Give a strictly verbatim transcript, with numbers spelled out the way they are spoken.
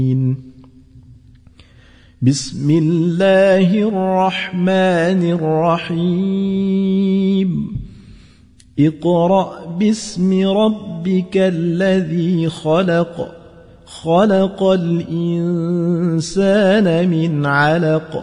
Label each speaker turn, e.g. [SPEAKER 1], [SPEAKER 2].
[SPEAKER 1] بسم الله الرحمن الرحيم اقرأ باسم ربك الذي خلق خلق الإنسان من علق